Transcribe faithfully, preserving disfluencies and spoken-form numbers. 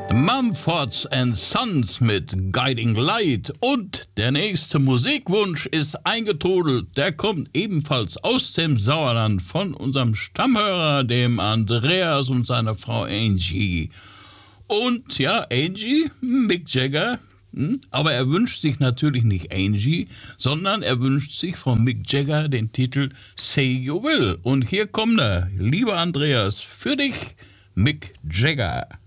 Mumford and Sons mit Guiding Light. Und der nächste Musikwunsch ist eingetrudelt. Der kommt ebenfalls aus dem Sauerland von unserem Stammhörer, dem Andreas und seiner Frau Angie. Und ja, Angie, Mick Jagger, hm, aber er wünscht sich natürlich nicht Angie, sondern er wünscht sich von Mick Jagger den Titel Say You Will. Und hier kommt er, lieber Andreas, für dich, Mick Jagger.